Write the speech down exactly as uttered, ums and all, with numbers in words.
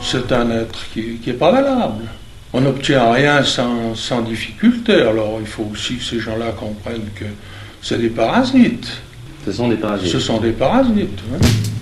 c'est un être qui n'est pas valable. On n'obtient rien sans, sans difficulté. Alors il faut aussi que ces gens-là comprennent que c'est des parasites. Ce sont des parasites. Ce sont des parasites, oui.